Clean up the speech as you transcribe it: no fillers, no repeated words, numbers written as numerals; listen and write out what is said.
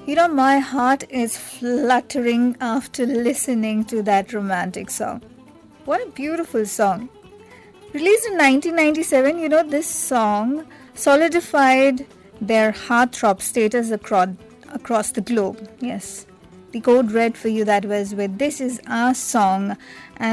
My heart is fluttering after listening to that romantic song. What a beautiful song. Released in 1997, this song solidified their heartthrob status across the globe. Yes. The code red for you, that was with This Is Our Song. And